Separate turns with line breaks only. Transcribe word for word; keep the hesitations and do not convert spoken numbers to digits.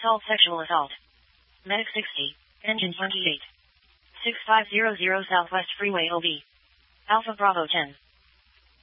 Assault Sexual Assault. Medic sixty. Engine twenty-eight. six five zero zero Southwest Freeway O B. Alpha Bravo ten.